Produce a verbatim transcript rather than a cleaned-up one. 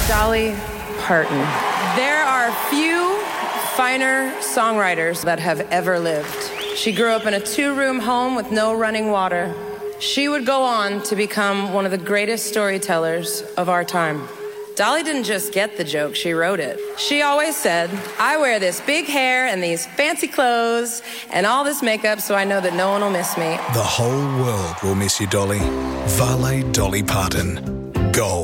Dolly Parton. There are few finer songwriters that have ever lived. She grew up in a two-room home with no running water. She would go on to become one of the greatest storytellers of our time. Dolly didn't just get the joke, she wrote it. She always said, I wear this big hair and these fancy clothes and all this makeup so I know that no one will miss me. The whole world will miss you, Dolly. Vale Dolly Parton.